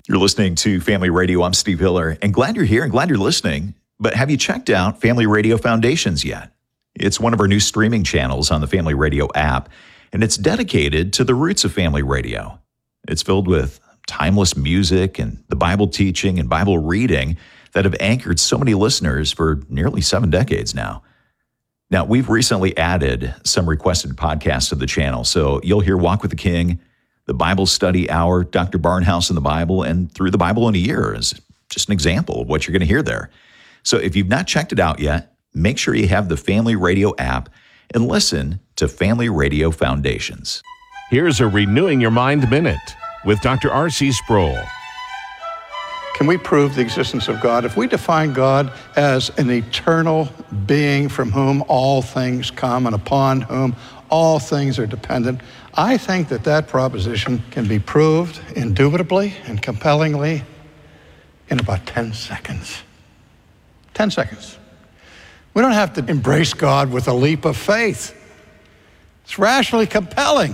You're listening to Family Radio. I'm Steve Hiller, and glad you're here and glad you're listening. But have you checked out Family Radio Foundations yet? It's one of our new streaming channels on the Family Radio app, and it's dedicated to the roots of family radio. It's filled with timeless music and the Bible teaching and Bible reading that have anchored so many listeners for nearly 7 decades now. Now, we've recently added some requested podcasts to the channel, so you'll hear Walk with the King, the Bible Study Hour, Dr. Barnhouse in the Bible, and Through the Bible in a Year is just an example of what you're going to hear there. So if you've not checked it out yet, make sure you have the Family Radio app and listen to Family Radio Foundations. Here's a Renewing Your Mind Minute with Dr. R.C. Sproul. Can we prove the existence of God? If we define God as an eternal being from whom all things come and upon whom all things are dependent, I think that proposition can be proved indubitably and compellingly in about 10 seconds. 10 seconds. We don't have to embrace God with a leap of faith. It's rationally compelling.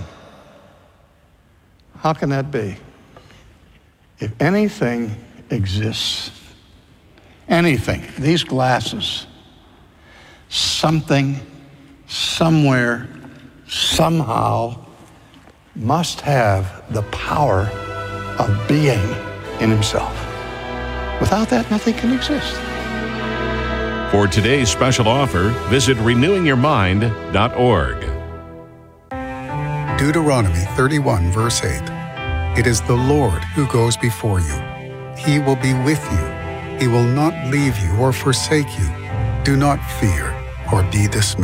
How can that be? If anything exists, anything, these glasses, something, somewhere, somehow, must have the power of being in himself. Without that, nothing can exist. For today's special offer, visit renewingyourmind.org. Deuteronomy 31, verse 8. It is the Lord who goes before you. He will be with you. He will not leave you or forsake you. Do not fear or be dismayed.